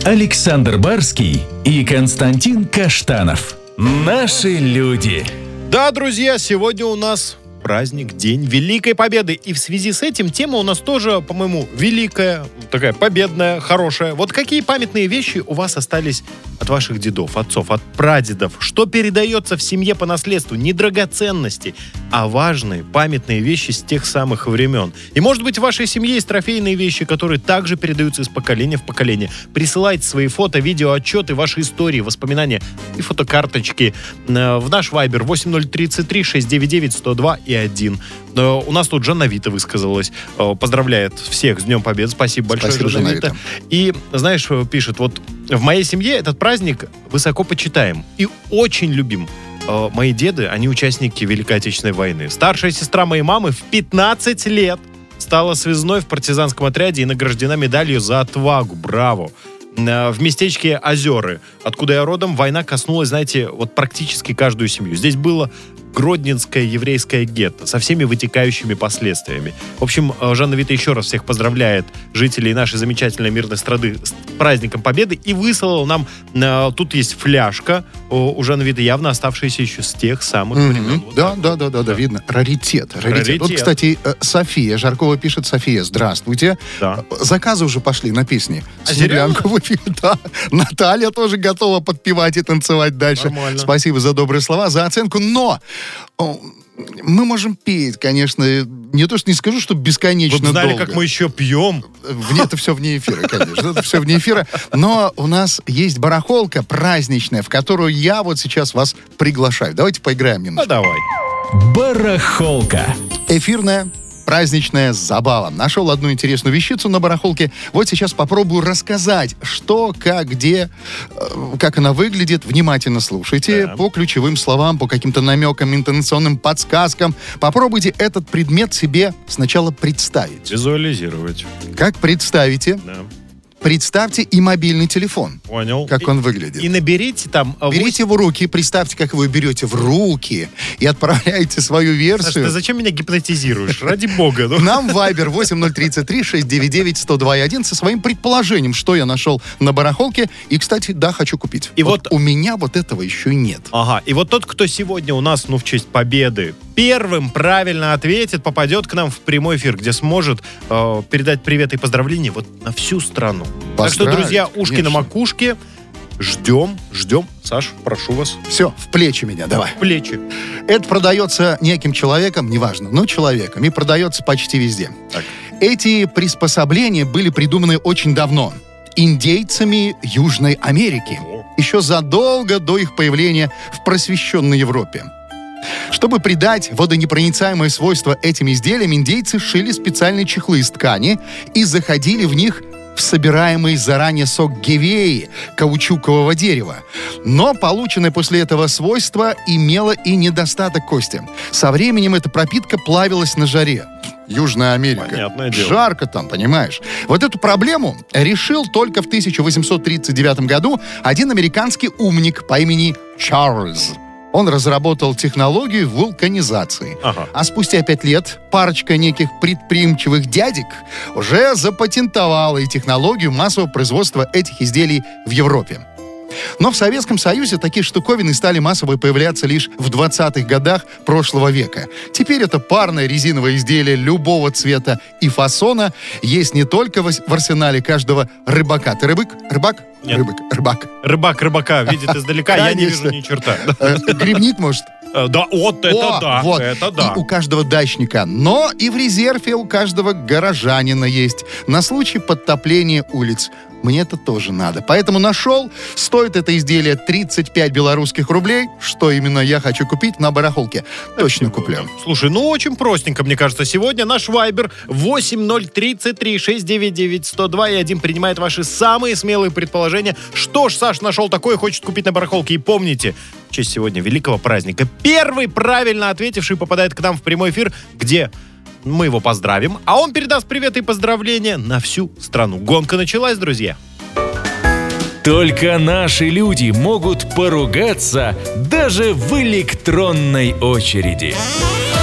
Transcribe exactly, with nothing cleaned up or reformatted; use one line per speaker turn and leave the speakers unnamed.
Александр Барский и Константин Каштанов. Наши люди.
Да, друзья, сегодня у нас праздник, День Великой Победы. И в связи с этим тема у нас тоже, по-моему, великая, такая победная, хорошая. Вот какие памятные вещи у вас остались от ваших дедов, отцов, от прадедов? Что передается в семье по наследству? Не драгоценности, а важные, памятные вещи с тех самых времен. И, может быть, в вашей семье есть трофейные вещи, которые также передаются из поколения в поколение. Присылайте свои фото, видео, отчеты, ваши истории, воспоминания и фотокарточки в наш вайбер восемь ноль тридцать три шестьсот девяносто девять сто два и один. У нас тут Жанна Вита высказалась. Поздравляет всех с Днем Победы. Спасибо большое,
Спасибо,
Жанна
Вита.
Вита. И, знаешь, пишет, вот в моей семье этот праздник высоко почитаем и очень любим. Мои деды, они участники Великой Отечественной войны. Старшая сестра моей мамы в пятнадцать лет стала связной в партизанском отряде и награждена медалью за отвагу. Браво! В местечке Озеры, откуда я родом, война коснулась, знаете, вот практически каждую семью. Здесь было Гродненское еврейское гетто со всеми вытекающими последствиями. В общем, Жанна Вита еще раз всех поздравляет жителей нашей замечательной мирной страны с праздником Победы и выслала нам, э, тут есть фляжка у Жанны Виты, явно оставшаяся еще с тех самых
Mm-hmm.
времен. Вот
да,
так.
да, да, да, да, видно. Раритет, раритет.
Раритет.
Вот, кстати, София Жаркова пишет. София, здравствуйте.
Да.
Заказы уже пошли на песни.
А
Снеглянку в эфире, да. Наталья тоже готова подпевать и танцевать дальше.
Нормально.
Спасибо за добрые слова, за оценку. Но о, мы можем петь, конечно, не то, что не скажу, что бесконечно
Вы знали,
долго.
как мы еще пьем?
Вне, это все вне эфира, конечно. Это все вне эфира. Но у нас есть барахолка праздничная, в которую я вот сейчас вас приглашаю. Давайте поиграем
Ну,
немножко.
давай.
Барахолка.
Эфирная праздничная забава. Нашел одну интересную вещицу на барахолке. Вот сейчас попробую рассказать, что, как, где, э, как она выглядит. Внимательно слушайте.
Да.
По ключевым словам, по каким-то намекам, интонационным подсказкам. Попробуйте этот предмет себе сначала представить.
Визуализировать.
Как представите,
Да.
представьте и мобильный телефон.
Понял.
Как
И-
он выглядит.
И наберите там... а,
Берите в руки, представьте, как вы берете в руки и отправляете свою
Саша,
версию.
ты зачем меня гипнотизируешь? Ради бога. Ну.
Нам вайбер восемь ноль тридцать три шестьсот девяносто девять сто два и один со своим предположением, что я нашел на барахолке. И, кстати, да, хочу купить.
И вот-
у меня вот этого еще нет.
Ага, и вот тот, кто сегодня у нас, ну, в честь победы, первым правильно ответит, попадет к нам в прямой эфир, где сможет э, передать привет и поздравления вот на всю страну. Так что,
Поздравить,
друзья, ушки
конечно.
на макушке. Ждем, ждем. Саш, прошу вас.
Все, в плечи меня, давай.
Плечи.
Это продается неким человеком, неважно, но человеком, и продается почти везде.
Так.
Эти приспособления были придуманы очень давно. Индейцами Южной Америки. Еще задолго до их появления в просвещенной Европе. Чтобы придать водонепроницаемые свойства этим изделиям, индейцы шили специальные чехлы из ткани и заходили в них в собираемый заранее сок гевеи, каучукового дерева. Но полученное после этого свойство имело и недостаток кости. Со временем эта пропитка плавилась на жаре. Южная Америка.
Понятное дело.
Жарко там, понимаешь? Вот эту проблему решил только в тысяча восемьсот тридцать девятом году один американский умник по имени Чарльз. Он разработал технологию вулканизации.
Ага.
А спустя пять лет парочка неких предприимчивых дядек уже запатентовала и технологию массового производства этих изделий в Европе. Но в Советском Союзе такие штуковины стали массово появляться лишь в двадцатых годах прошлого века. Теперь это парное резиновое изделие любого цвета и фасона есть не только в арсенале каждого рыбака. Ты рыбак? Рыбак?
Нет.
Рыбак. Рыбак.
Рыбак рыбака видит издалека, я не
Конечно.
вижу ни черта.
Э, Грибник, может?
Э, Да, вот это
О,
да,
вот.
это да.
И у каждого дачника. Но и в резерве у каждого горожанина есть. На случай подтопления улиц. Мне это тоже надо. Поэтому нашел. Стоит это изделие тридцать пять белорусских рублей. Что именно я хочу купить на барахолке. Точно куплю.
Слушай, ну очень простенько, мне кажется. Сегодня наш вайбер восемь ноль тридцать три шестьсот девяносто девять сто два и один принимает ваши самые смелые предположения. Что ж Саш нашел такое, хочет купить на барахолке. И помните, в честь сегодня великого праздника, первый правильно ответивший попадает к нам в прямой эфир, где мы его поздравим, а он передаст привет и поздравления на всю страну. Гонка началась, друзья.
Только наши люди могут поругаться даже в электронной очереди.